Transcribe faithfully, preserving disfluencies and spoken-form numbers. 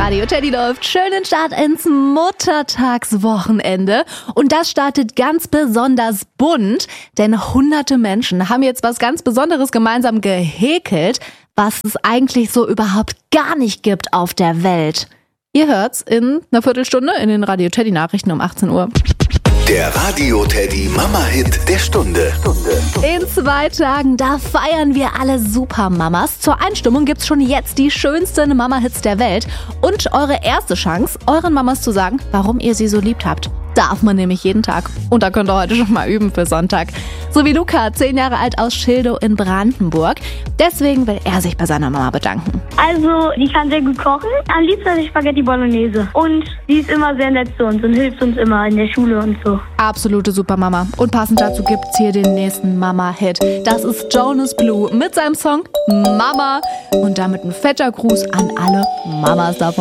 Radio Teddy läuft. Schönen Start ins Muttertagswochenende. Und das startet ganz besonders bunt, denn hunderte Menschen haben jetzt was ganz Besonderes gemeinsam gehäkelt, was es eigentlich so überhaupt gar nicht gibt auf der Welt. Ihr hört's in einer Viertelstunde in den Radio Teddy Nachrichten um achtzehn Uhr. Der Radio Teddy Mama-Hit der Stunde. In zwei Tagen, da feiern wir alle Supermamas. Zur Einstimmung gibt's schon jetzt die schönsten Mama-Hits der Welt. Und eure erste Chance, euren Mamas zu sagen, warum ihr sie so liebt habt. Darf man nämlich jeden Tag. Und da könnt ihr heute schon mal üben für Sonntag. So wie Luca, zehn Jahre alt aus Schildow in Brandenburg. Deswegen will er sich bei seiner Mama bedanken. Also, die kann sehr gut kochen. Am liebsten die Spaghetti Bolognese. Und die ist immer sehr nett zu uns und hilft uns immer in der Schule und so. Absolute Supermama. Und passend dazu gibt's hier den nächsten Mama-Hit. Das ist Jonas Blue mit seinem Song Mama. Und damit ein fetter Gruß an alle Mamas davon.